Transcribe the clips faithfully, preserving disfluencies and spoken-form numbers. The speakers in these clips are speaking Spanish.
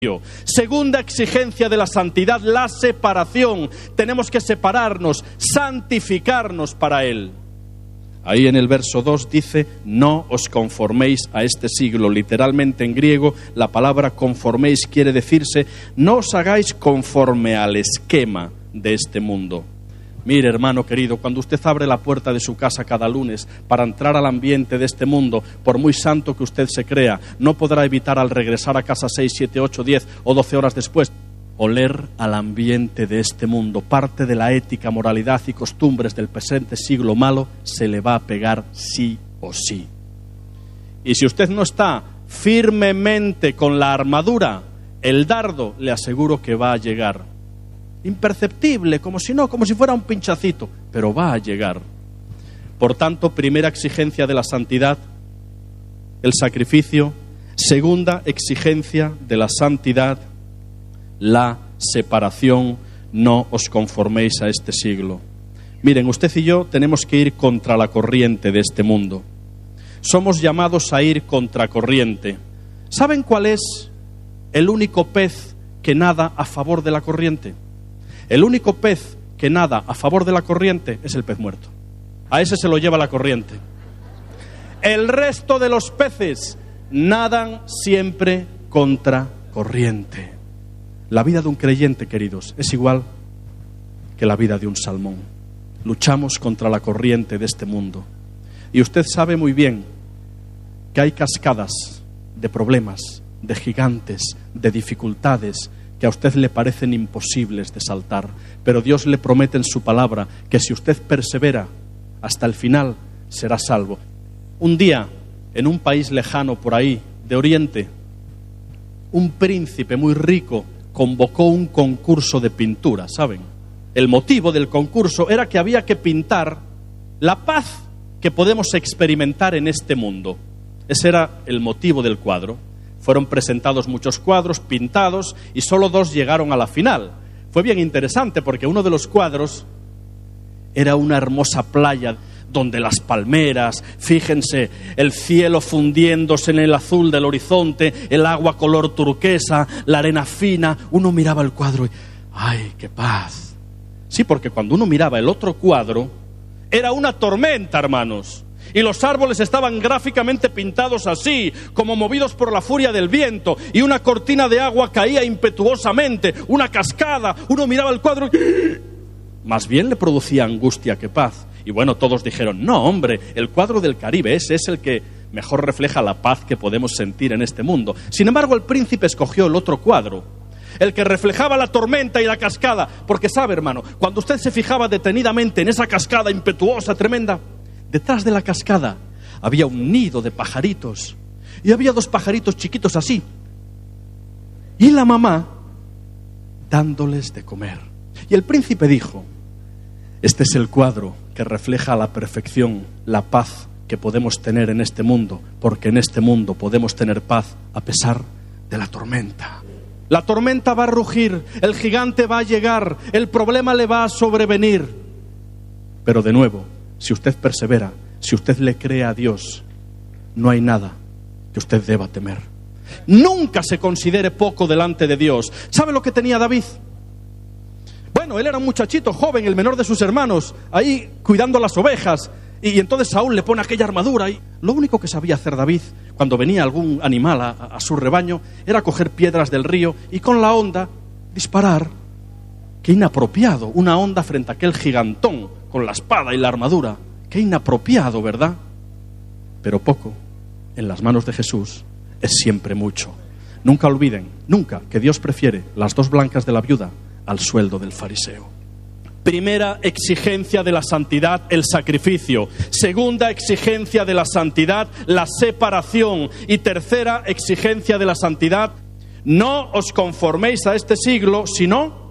Segunda exigencia de la santidad, la separación. Tenemos que separarnos, santificarnos para Él. Ahí en el verso dos dice, no os conforméis a este siglo. Literalmente en griego, la palabra conforméis quiere decirse, no os hagáis conforme al esquema de este mundo. Mire, hermano querido, cuando usted abre la puerta de su casa cada lunes para entrar al ambiente de este mundo, por muy santo que usted se crea, no podrá evitar al regresar a casa seis, siete, ocho, diez o doce horas después, oler al ambiente de este mundo. Parte de la ética, moralidad y costumbres del presente siglo malo se le va a pegar sí o sí. Y si usted no está firmemente con la armadura, el dardo le aseguro que va a llegar. Imperceptible, como si no, como si fuera un pinchacito, pero va a llegar. Por tanto, primera exigencia de la santidad, el sacrificio. Segunda exigencia de la santidad, la separación. No os conforméis a este siglo. Miren, usted y yo tenemos que ir contra la corriente de este mundo. Somos llamados a ir contra corriente. ¿Saben cuál es el único pez que nada a favor de la corriente? El único pez que nada a favor de la corriente es el pez muerto. A ese se lo lleva la corriente. El resto de los peces nadan siempre contra corriente. La vida de un creyente, queridos, es igual que la vida de un salmón. Luchamos contra la corriente de este mundo. Y usted sabe muy bien que hay cascadas de problemas, de gigantes, de dificultades, que a usted le parecen imposibles de saltar, pero Dios le promete en su palabra que si usted persevera hasta el final, será salvo. Un día, en un país lejano por ahí, de Oriente, un príncipe muy rico convocó un concurso de pintura, ¿saben? El motivo del concurso era que había que pintar la paz que podemos experimentar en este mundo. Ese era el motivo del cuadro. Fueron presentados muchos cuadros, pintados, y solo dos llegaron a la final. Fue bien interesante porque uno de los cuadros era una hermosa playa donde las palmeras, fíjense, el cielo fundiéndose en el azul del horizonte, el agua color turquesa, la arena fina. Uno miraba el cuadro y ¡ay, qué paz! Sí, porque cuando uno miraba el otro cuadro, era una tormenta, hermanos. Y los árboles estaban gráficamente pintados así, como movidos por la furia del viento, y una cortina de agua caía impetuosamente, una cascada. Uno miraba el cuadro y más bien le producía angustia que paz. Y bueno, todos dijeron, no hombre, el cuadro del Caribe, ese es el que mejor refleja la paz que podemos sentir en este mundo. Sin embargo, el príncipe escogió el otro cuadro, el que reflejaba la tormenta y la cascada, porque sabe, hermano, cuando usted se fijaba detenidamente en esa cascada impetuosa, tremenda, detrás de la cascada había un nido de pajaritos y había dos pajaritos chiquitos así, y la mamá dándoles de comer. Y el príncipe dijo, este es el cuadro que refleja a la perfección la paz que podemos tener en este mundo, porque en este mundo podemos tener paz a pesar de la tormenta. La tormenta va a rugir, el gigante va a llegar, el problema le va a sobrevenir, pero de nuevo, si usted persevera, si usted le cree a Dios, no hay nada que usted deba temer. Nunca se considere poco delante de Dios. ¿Sabe lo que tenía David? Bueno, él era un muchachito joven, el menor de sus hermanos, ahí cuidando las ovejas. Y, y entonces Saúl le pone aquella armadura. Y lo único que sabía hacer David, cuando venía algún animal a, a su rebaño, era coger piedras del río y con la honda disparar. Qué inapropiado, una honda frente a aquel gigantón con la espada y la armadura. Qué inapropiado, ¿verdad? Pero poco en las manos de Jesús es siempre mucho. Nunca olviden, nunca, que Dios prefiere las dos blancas de la viuda al sueldo del fariseo. Primera exigencia de la santidad, el sacrificio. Segunda exigencia de la santidad, la separación. Y tercera exigencia de la santidad, no os conforméis a este siglo, sino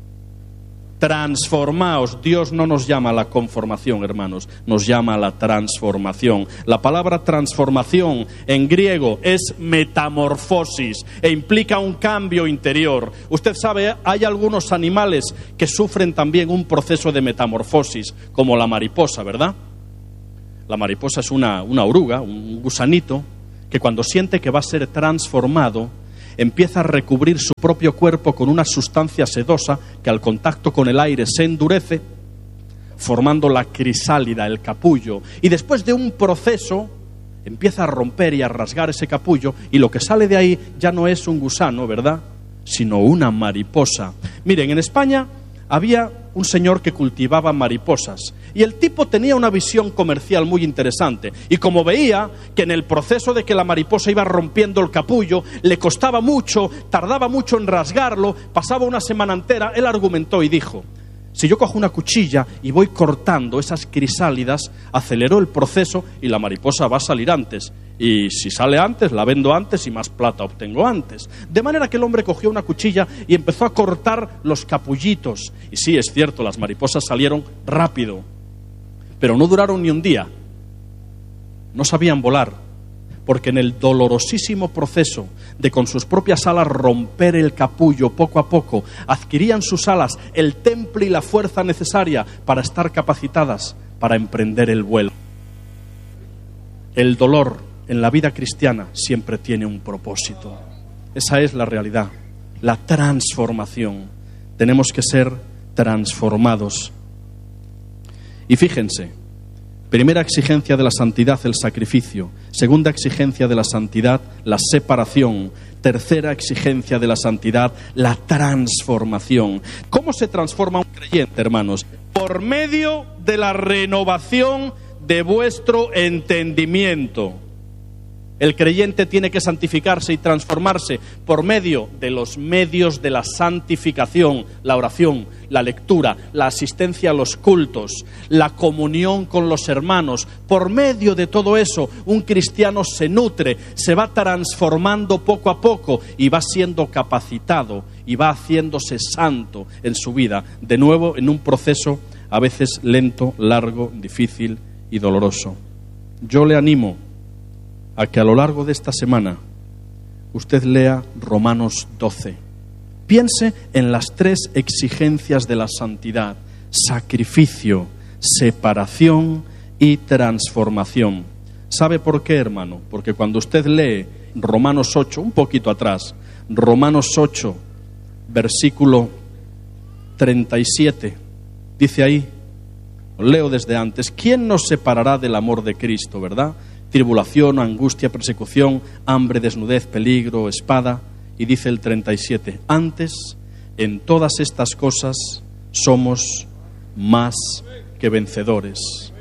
transformaos. Dios no nos llama a la conformación, hermanos, nos llama a la transformación. La palabra transformación en griego es metamorfosis e implica un cambio interior. Usted sabe, hay algunos animales que sufren también un proceso de metamorfosis, como la mariposa, ¿verdad? La mariposa es una, una oruga, un gusanito, que cuando siente que va a ser transformado, empieza a recubrir su propio cuerpo con una sustancia sedosa que al contacto con el aire se endurece, formando la crisálida, el capullo, y después de un proceso empieza a romper y a rasgar ese capullo, y lo que sale de ahí ya no es un gusano, ¿verdad?, sino una mariposa. Miren, en España había un señor que cultivaba mariposas y el tipo tenía una visión comercial muy interesante, y como veía que en el proceso de que la mariposa iba rompiendo el capullo le costaba mucho, tardaba mucho en rasgarlo, pasaba una semana entera, él argumentó y dijo: si yo cojo una cuchilla y voy cortando esas crisálidas, acelero el proceso y la mariposa va a salir antes. Y si sale antes, la vendo antes y más plata obtengo antes. De manera que el hombre cogió una cuchilla y empezó a cortar los capullitos. Y sí, es cierto, las mariposas salieron rápido, pero no duraron ni un día. No sabían volar, porque en el dolorosísimo proceso de con sus propias alas romper el capullo poco a poco, adquirían sus alas el temple y la fuerza necesaria para estar capacitadas para emprender el vuelo. El dolor en la vida cristiana siempre tiene un propósito. Esa es la realidad, la transformación. Tenemos que ser transformados. Y fíjense, primera exigencia de la santidad, el sacrificio. Segunda exigencia de la santidad, la separación. Tercera exigencia de la santidad, la transformación. ¿Cómo se transforma un creyente, hermanos? Por medio de la renovación de vuestro entendimiento. El creyente tiene que santificarse y transformarse por medio de los medios de la santificación, la oración, la lectura, la asistencia a los cultos, la comunión con los hermanos. Por medio de todo eso, un cristiano se nutre, se va transformando poco a poco y va siendo capacitado y va haciéndose santo en su vida. De nuevo, en un proceso a veces lento, largo, difícil y doloroso. Yo le animo a que a lo largo de esta semana usted lea Romanos doce. Piense en las tres exigencias de la santidad: sacrificio, separación y transformación. ¿Sabe por qué, hermano? Porque cuando usted lee Romanos ocho, un poquito atrás, Romanos ocho, versículo treinta y siete, dice ahí, leo desde antes: ¿quién nos separará del amor de Cristo, verdad? Tribulación, angustia, persecución, hambre, desnudez, peligro, espada. Y dice el treinta y siete, antes, en todas estas cosas somos más que vencedores.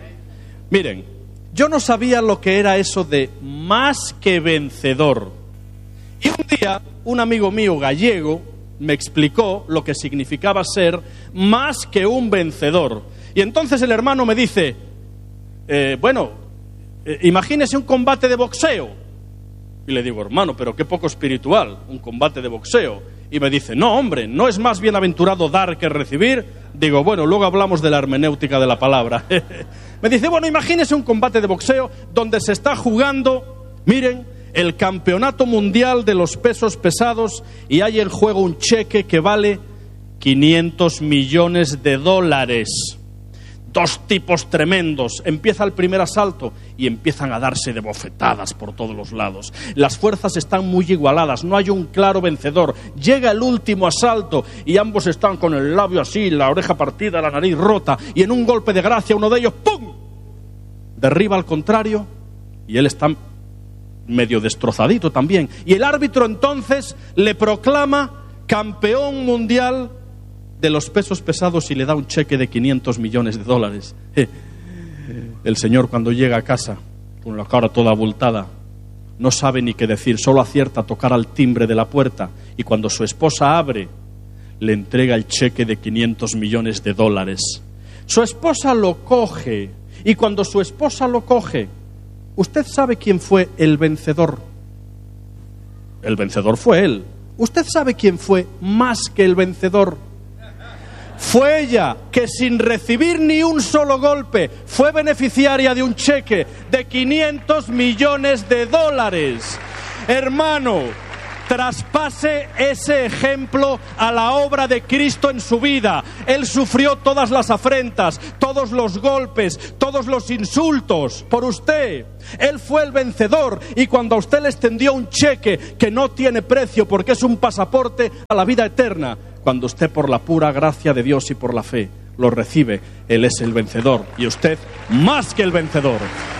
Miren, yo no sabía lo que era eso de más que vencedor. Y un día, un amigo mío gallego me explicó lo que significaba ser más que un vencedor. Y entonces el hermano me dice, eh, bueno, Eh, imagínese un combate de boxeo. Y le digo, hermano, pero qué poco espiritual, un combate de boxeo. Y me dice, no, hombre, ¿no es más bienaventurado dar que recibir? Digo, bueno, luego hablamos de la hermenéutica de la palabra. Me dice, bueno, imagínese un combate de boxeo donde se está jugando, miren, el campeonato mundial de los pesos pesados, y hay en juego un cheque que vale quinientos millones de dólares. Dos tipos tremendos. Empieza el primer asalto y empiezan a darse de bofetadas por todos los lados. Las fuerzas están muy igualadas, no hay un claro vencedor. Llega el último asalto y ambos están con el labio así, la oreja partida, la nariz rota, y en un golpe de gracia uno de ellos, ¡pum!, derriba al contrario y él está medio destrozadito también. Y el árbitro entonces le proclama campeón mundial de los pesos pesados y le da un cheque de quinientos millones de dólares. El señor, cuando llega a casa con la cara toda abultada, no sabe ni qué decir, solo acierta a tocar al timbre de la puerta, y cuando su esposa abre, le entrega el cheque de quinientos millones de dólares. Su esposa lo coge, y cuando su esposa lo coge, ¿usted sabe quién fue el vencedor? El vencedor fue él. ¿Usted sabe quién fue más que el vencedor? Fue ella, que sin recibir ni un solo golpe fue beneficiaria de un cheque de quinientos millones de dólares. Hermano, traspase ese ejemplo a la obra de Cristo en su vida. Él sufrió todas las afrentas, todos los golpes, todos los insultos por usted. Él fue el vencedor, y cuando a usted le extendió un cheque que no tiene precio porque es un pasaporte a la vida eterna, cuando usted, por la pura gracia de Dios y por la fe, lo recibe, Él es el vencedor y usted más que el vencedor.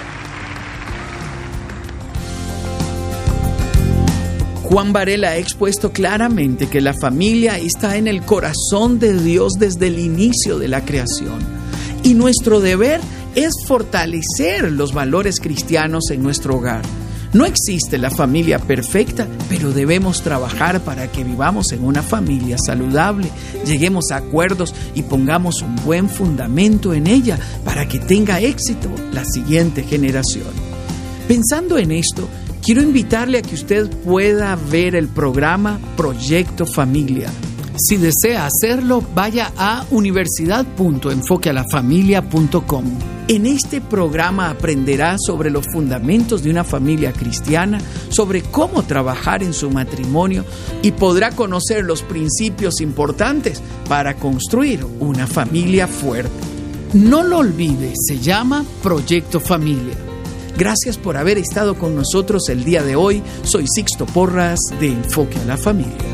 Juan Varela ha expuesto claramente que la familia está en el corazón de Dios desde el inicio de la creación, y nuestro deber es fortalecer los valores cristianos en nuestro hogar. No existe la familia perfecta, pero debemos trabajar para que vivamos en una familia saludable, lleguemos a acuerdos y pongamos un buen fundamento en ella para que tenga éxito la siguiente generación. Pensando en esto, quiero invitarle a que usted pueda ver el programa Proyecto Familia. Si desea hacerlo, vaya a universidad punto enfoque a la familia punto com. En este programa aprenderá sobre los fundamentos de una familia cristiana, sobre cómo trabajar en su matrimonio, y podrá conocer los principios importantes para construir una familia fuerte. No lo olvide, se llama Proyecto Familia. Gracias por haber estado con nosotros el día de hoy. Soy Sixto Porras de Enfoque a la Familia.